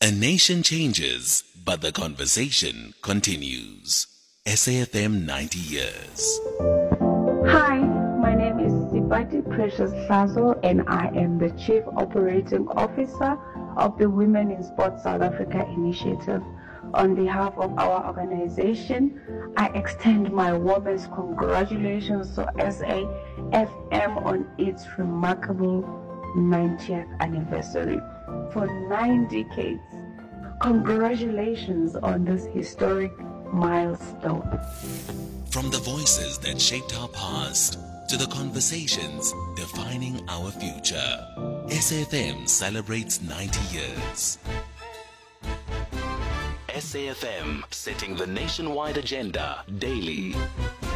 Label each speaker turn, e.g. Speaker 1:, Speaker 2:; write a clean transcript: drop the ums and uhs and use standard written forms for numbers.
Speaker 1: A nation changes, but the conversation continues. SAFM 90 years.
Speaker 2: Hi, my name is Sipati Precious Hlazo, and I am the Chief Operating Officer of the Women in Sports South Africa initiative. On behalf of our organization, I extend my warmest congratulations to SAFM on its remarkable 90th anniversary. For 9 decades, congratulations on this historic milestone.
Speaker 1: From the voices that shaped our past to the conversations defining our future, SAFM celebrates 90 years. SAFM, setting the nationwide agenda daily.